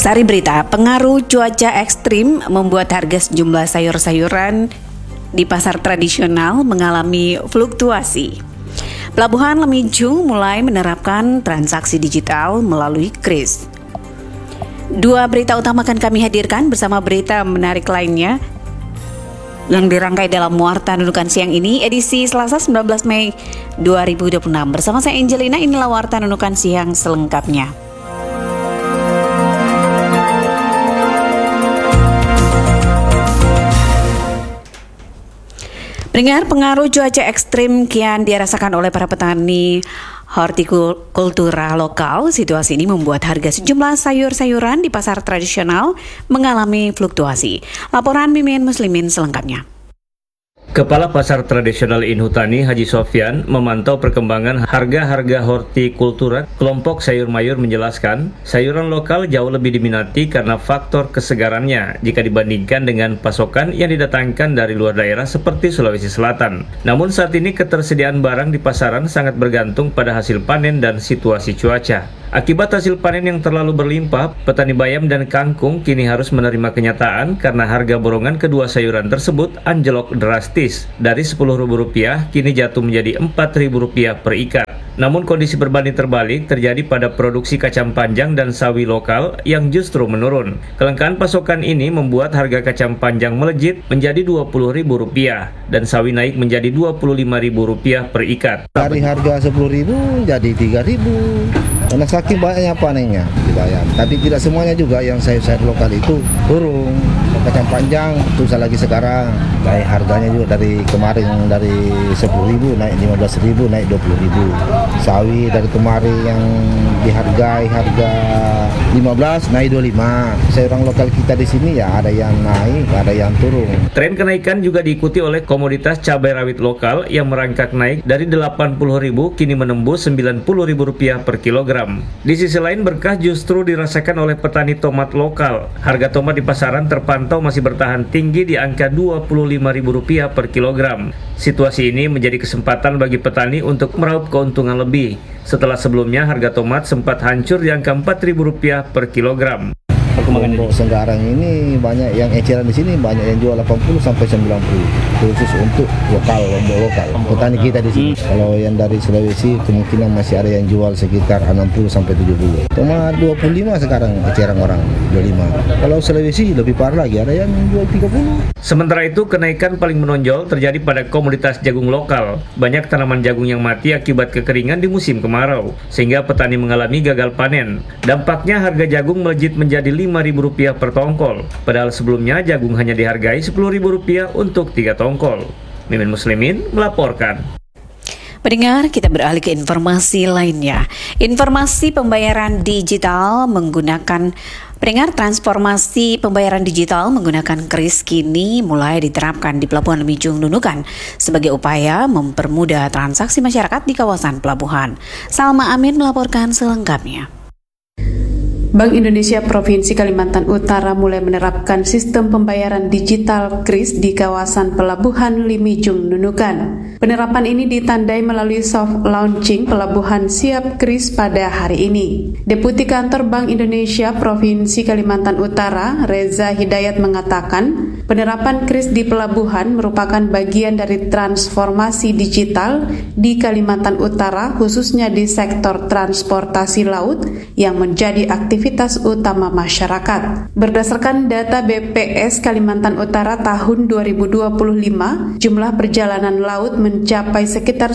Sari berita, pengaruh cuaca ekstrim membuat harga sejumlah sayur-sayuran di pasar tradisional mengalami fluktuasi. Pelabuhan Lemijung mulai menerapkan transaksi digital melalui KRIS. Dua berita utama akan kami hadirkan bersama berita menarik lainnya yang dirangkai dalam Warta Nunukan Siang ini, edisi Selasa 19 Mei 2026. Bersama saya Angelina, inilah Warta Nunukan Siang selengkapnya. Pendengar, pengaruh cuaca ekstrim kian dirasakan oleh para petani hortikultura lokal. Situasi ini membuat harga sejumlah sayur-sayuran di pasar tradisional mengalami fluktuasi. Laporan Mimin Muslimin selengkapnya. Kepala Pasar Tradisional Inhutani Haji Sofyan memantau perkembangan harga-harga hortikultura kelompok sayur mayur menjelaskan, sayuran lokal jauh lebih diminati karena faktor kesegarannya jika dibandingkan dengan pasokan yang didatangkan dari luar daerah seperti Sulawesi Selatan. Namun saat ini ketersediaan barang di pasaran sangat bergantung pada hasil panen dan situasi cuaca. Akibat hasil panen yang terlalu berlimpah, petani bayam dan kangkung kini harus menerima kenyataan karena harga borongan kedua sayuran tersebut anjlok drastis. Dari Rp10.000 kini jatuh menjadi Rp4.000 per ikat. Namun kondisi berbanding terbalik terjadi pada produksi kacang panjang dan sawi lokal yang justru menurun. Kelangkaan pasokan ini membuat harga kacang panjang melejit menjadi Rp20.000 dan sawi naik menjadi Rp25.000 per ikat. Dari harga Rp10.000 jadi Rp3.000. Karena saking banyaknya panennya dibayar. Tapi tidak semuanya juga yang sayur-sayur lokal itu turun. Kacang panjang susah lagi sekarang. Naik harganya juga dari kemarin dari Rp10.000 naik Rp15.000 naik Rp20.000. Sawi dari kemarin yang dihargai harga Rp15 naik Rp25. Sayuran lokal kita di sini ya ada yang naik, ada yang turun. Tren kenaikan juga diikuti oleh komoditas cabai rawit lokal yang merangkak naik dari Rp80.000 kini menembus Rp90.000 per kilogram. Di sisi lain berkah justru dirasakan oleh petani tomat lokal. Harga tomat di pasaran terpantau masih bertahan tinggi di angka Rp25.000 per kilogram. Situasi ini menjadi kesempatan bagi petani untuk meraup keuntungan lebih setelah sebelumnya harga tomat sempat hancur di angka Rp4.000 per kilogram. Untuk sekarang ini banyak yang eceran di sini, banyak yang jual 80 sampai 90 khusus untuk lombok lokal petani kita di sini. Kalau yang dari Sulawesi kemungkinan masih ada yang jual sekitar 60 sampai 70. Cuma 25 sekarang eceran orang 25. Kalau Sulawesi lebih parah lagi, ada yang jual 30. Sementara itu kenaikan paling menonjol terjadi pada komoditas jagung lokal. Banyak tanaman jagung yang mati akibat kekeringan di musim kemarau sehingga petani mengalami gagal panen. Dampaknya harga jagung melejit menjadi Rp5.000 per tongkol, padahal sebelumnya jagung hanya dihargai Rp10.000 untuk 3 tongkol. Mimin Muslimin melaporkan. Pendengar, kita beralih ke informasi lainnya. Informasi pembayaran digital menggunakan transformasi pembayaran digital menggunakan KRIS kini mulai diterapkan di Pelabuhan Lemijung Nunukan sebagai upaya mempermudah transaksi masyarakat di kawasan pelabuhan. Salma Amin melaporkan selengkapnya. Bank Indonesia Provinsi Kalimantan Utara mulai menerapkan sistem pembayaran digital KRIS di kawasan Pelabuhan Lemijung Nunukan. Penerapan ini ditandai melalui soft launching Pelabuhan Siap KRIS pada hari ini. Deputi Kantor Bank Indonesia Provinsi Kalimantan Utara, Reza Hidayat mengatakan, penerapan KRIS di pelabuhan merupakan bagian dari transformasi digital di Kalimantan Utara, khususnya di sektor transportasi laut yang menjadi aktivitas utama masyarakat. Berdasarkan data BPS Kalimantan Utara tahun 2025, jumlah perjalanan laut mencapai sekitar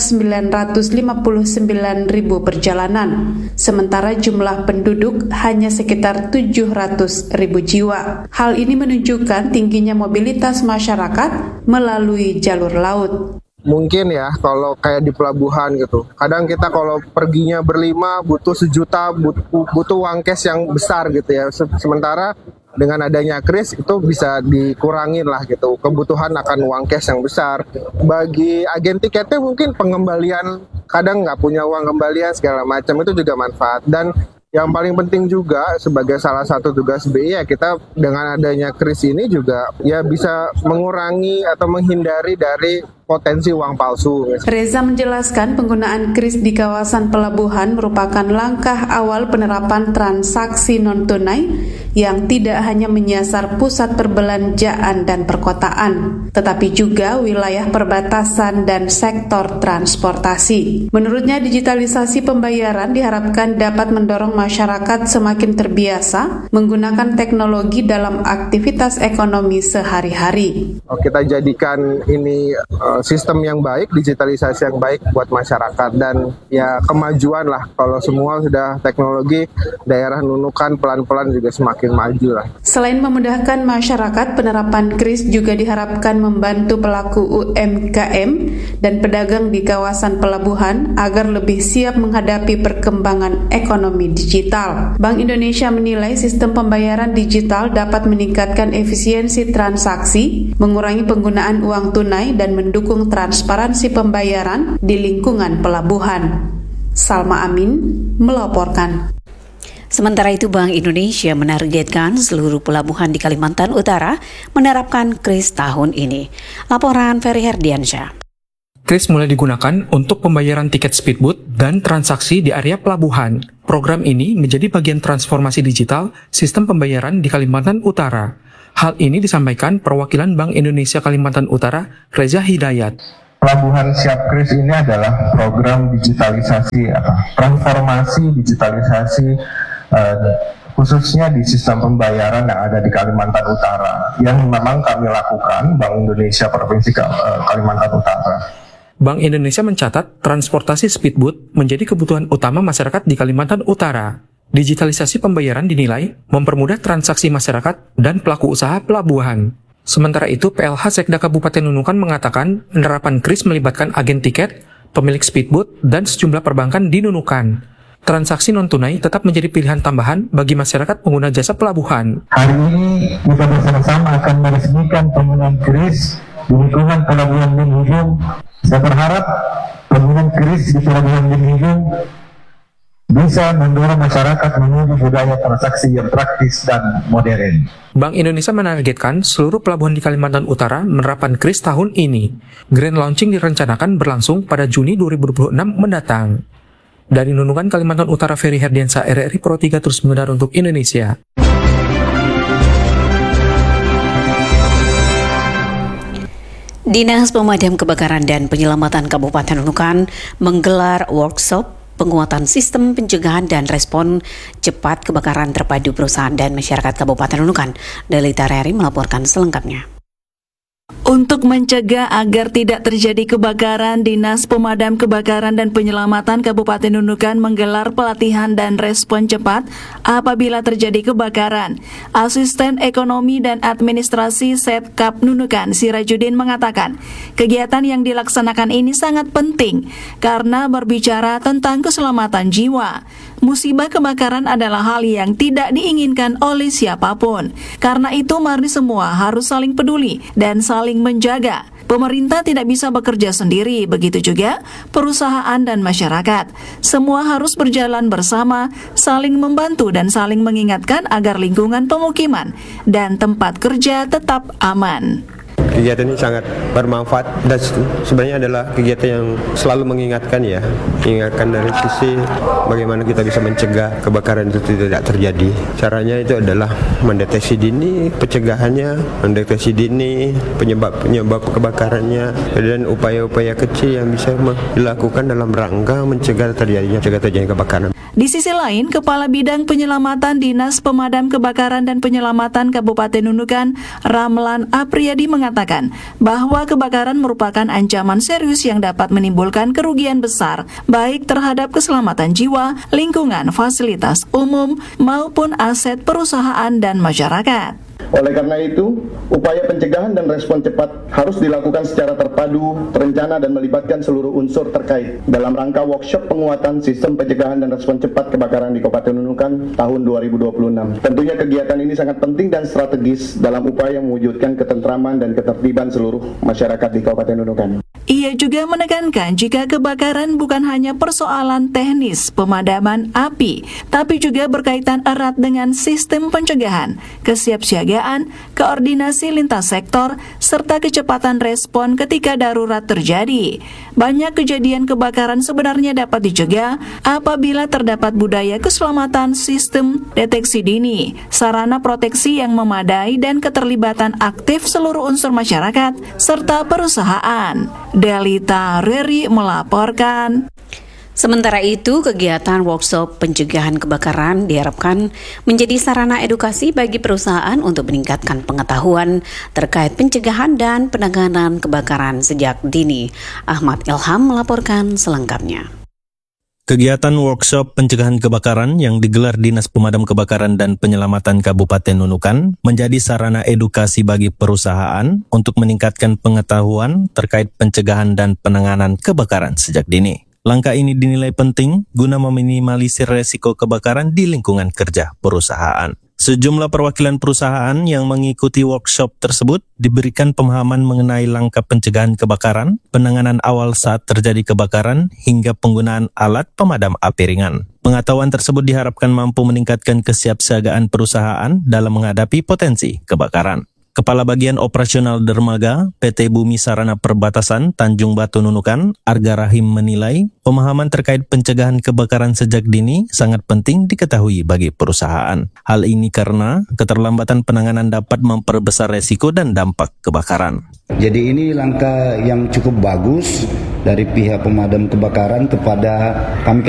959.000 perjalanan, sementara jumlah penduduk hanya sekitar 700.000 jiwa. Hal ini menunjukkan tingginya mobilitas masyarakat melalui jalur laut. Mungkin ya kalau kayak di pelabuhan gitu, kadang kita kalau perginya berlima butuh 1 juta, butuh uang cash yang besar gitu ya. Sementara dengan adanya KRIS itu bisa dikurangin lah gitu, kebutuhan akan uang cash yang besar. Bagi agen tiketnya mungkin pengembalian, kadang nggak punya uang kembalian segala macam, itu juga manfaat. Dan Yang paling penting juga sebagai salah satu tugas BI ya kita dengan adanya kris ini juga ya bisa mengurangi atau menghindari dari potensi uang palsu. Reza menjelaskan penggunaan kris di kawasan pelabuhan merupakan langkah awal penerapan transaksi non-tunai yang tidak hanya menyasar pusat perbelanjaan dan perkotaan, tetapi juga wilayah perbatasan dan sektor transportasi. Menurutnya, digitalisasi pembayaran diharapkan dapat mendorong masyarakat semakin terbiasa menggunakan teknologi dalam aktivitas ekonomi sehari-hari. Kita jadikan ini sistem yang baik, digitalisasi yang baik buat masyarakat dan ya kemajuan lah. Kalau semua sudah teknologi, daerah Nunukan pelan-pelan juga semakin maju lah. Selain memudahkan masyarakat, penerapan kris juga diharapkan membantu pelaku UMKM dan pedagang di kawasan pelabuhan agar lebih siap menghadapi perkembangan ekonomi digital. Bank Indonesia menilai sistem pembayaran digital dapat meningkatkan efisiensi transaksi, mengurangi penggunaan uang tunai dan mendukung transparansi pembayaran di lingkungan pelabuhan. Salma Amin melaporkan. Sementara itu, Bank Indonesia menargetkan seluruh pelabuhan di Kalimantan Utara menerapkan kris tahun ini. Laporan Ferry Herdiansyah. Kris mulai digunakan untuk pembayaran tiket speedboat dan transaksi di area pelabuhan. Program ini menjadi bagian transformasi digital sistem pembayaran di Kalimantan Utara. Hal ini disampaikan perwakilan Bank Indonesia Kalimantan Utara, Reza Hidayat. Pelabuhan Siap Kris ini adalah program digitalisasi, transformasi digitalisasi khususnya di sistem pembayaran yang ada di Kalimantan Utara yang memang kami lakukan Bank Indonesia Provinsi Kalimantan Utara. Bank Indonesia mencatat transportasi speedboat menjadi kebutuhan utama masyarakat di Kalimantan Utara. Digitalisasi pembayaran dinilai mempermudah transaksi masyarakat dan pelaku usaha pelabuhan. Sementara itu, PLH Sekda Kabupaten Nunukan mengatakan penerapan kris melibatkan agen tiket, pemilik speedboat, dan sejumlah perbankan di Nunukan. Transaksi non-tunai tetap menjadi pilihan tambahan bagi masyarakat pengguna jasa pelabuhan. Hari ini kita bersama-sama akan meresmikan penggunaan kris di lingkungan Pelabuhan Binhijung. Saya berharap penggunaan kris di Pelabuhan Binhijung bisa mendorong masyarakat menuju budaya transaksi yang praktis dan modern. Bank Indonesia menargetkan seluruh pelabuhan di Kalimantan Utara menerapkan kris tahun ini. Grand launching direncanakan berlangsung pada Juni 2026 mendatang. Dari Nunukan, Kalimantan Utara, Ferry Herdiansyah, RRI Pro 3 terus mengudara untuk Indonesia. Dinas Pemadam Kebakaran dan Penyelamatan Kabupaten Nunukan menggelar workshop penguatan sistem pencegahan dan respon cepat kebakaran terpadu perusahaan dan masyarakat Kabupaten Nunukan. Delita Reri melaporkan selengkapnya. Untuk mencegah agar tidak terjadi kebakaran, Dinas Pemadam Kebakaran dan Penyelamatan Kabupaten Nunukan menggelar pelatihan dan respon cepat apabila terjadi kebakaran. Asisten Ekonomi dan Administrasi Setkap Nunukan, Sirajudin, mengatakan kegiatan yang dilaksanakan ini sangat penting karena berbicara tentang keselamatan jiwa. Musibah kebakaran adalah hal yang tidak diinginkan oleh siapapun. Karena itu, mari semua harus saling peduli dan saling menjaga. Pemerintah tidak bisa bekerja sendiri, begitu juga perusahaan dan masyarakat. Semua harus berjalan bersama, saling membantu dan saling mengingatkan agar lingkungan pemukiman dan tempat kerja tetap aman. Kegiatan ini sangat bermanfaat dan sebenarnya adalah kegiatan yang selalu mengingatkan dari sisi bagaimana kita bisa mencegah kebakaran itu tidak terjadi. Caranya itu adalah mendeteksi dini pencegahannya, mendeteksi dini penyebab kebakarannya, dan upaya-upaya kecil yang bisa dilakukan dalam rangka mencegah terjadinya kebakaran. Di sisi lain, Kepala Bidang Penyelamatan Dinas Pemadam Kebakaran dan Penyelamatan Kabupaten Nunukan, Ramlan Apriyadi, mengatakan bahwa kebakaran merupakan ancaman serius yang dapat menimbulkan kerugian besar, baik terhadap keselamatan jiwa, lingkungan, fasilitas umum, maupun aset perusahaan dan masyarakat. Oleh karena itu, upaya pencegahan dan respon cepat harus dilakukan secara terpadu, terencana, dan melibatkan seluruh unsur terkait dalam rangka workshop penguatan sistem pencegahan dan respon cepat kebakaran di Kabupaten Nunukan tahun 2026. Tentunya kegiatan ini sangat penting dan strategis dalam upaya mewujudkan ketentraman dan ketertiban seluruh masyarakat di Kabupaten Nunukan. Ia juga menekankan jika kebakaran bukan hanya persoalan teknis pemadaman api, tapi juga berkaitan erat dengan sistem pencegahan, kesiapsiagaan, koordinasi lintas sektor, serta kecepatan respon ketika darurat terjadi. Banyak kejadian kebakaran sebenarnya dapat dicegah apabila terdapat budaya keselamatan sistem deteksi dini, sarana proteksi yang memadai, dan keterlibatan aktif seluruh unsur masyarakat serta perusahaan. Delita Reri melaporkan. Sementara itu, kegiatan workshop pencegahan kebakaran diharapkan menjadi sarana edukasi bagi perusahaan untuk meningkatkan pengetahuan terkait pencegahan dan penanganan kebakaran sejak dini. Ahmad Ilham melaporkan selengkapnya. Kegiatan workshop pencegahan kebakaran yang digelar Dinas Pemadam Kebakaran dan Penyelamatan Kabupaten Nunukan menjadi sarana edukasi bagi perusahaan untuk meningkatkan pengetahuan terkait pencegahan dan penanganan kebakaran sejak dini. Langkah ini dinilai penting guna meminimalisir resiko kebakaran di lingkungan kerja perusahaan. Sejumlah perwakilan perusahaan yang mengikuti workshop tersebut diberikan pemahaman mengenai langkah pencegahan kebakaran, penanganan awal saat terjadi kebakaran, hingga penggunaan alat pemadam api ringan. Pengetahuan tersebut diharapkan mampu meningkatkan kesiapsiagaan perusahaan dalam menghadapi potensi kebakaran. Kepala Bagian Operasional Dermaga PT Bumi Sarana Perbatasan Tanjung Batu Nunukan, Arga Rahim menilai pemahaman terkait pencegahan kebakaran sejak dini sangat penting diketahui bagi perusahaan. Hal ini karena keterlambatan penanganan dapat memperbesar resiko dan dampak kebakaran. Jadi ini langkah yang cukup bagus dari pihak pemadam kebakaran kepada kami